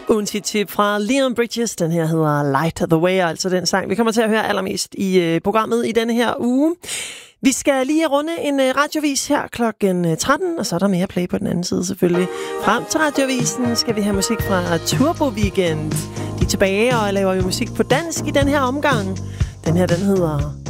Unti-tip fra Leon Bridges. Den her hedder Light the Way, altså den sang, vi kommer til at høre allermest i programmet i denne her uge. Vi skal lige runde en radiovis her klokken 13, og så er der mere play på den anden side selvfølgelig. Frem til radiovisen skal vi have musik fra Turbo Weekend. De er tilbage og laver jo musik på dansk i den her omgang. Den her, den hedder